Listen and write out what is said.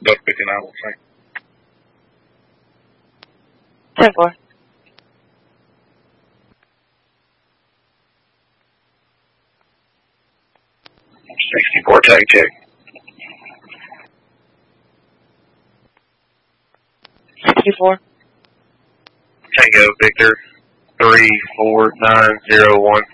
Duck 59 will sink. 10-4. $64 tag check. 64. Tango Victor 34901.